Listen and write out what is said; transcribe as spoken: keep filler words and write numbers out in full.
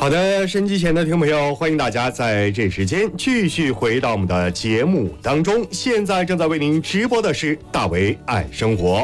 好的，收音机前的听众朋友，欢迎大家在这时间继续回到我们的节目当中。现在正在为您直播的是大为爱生活。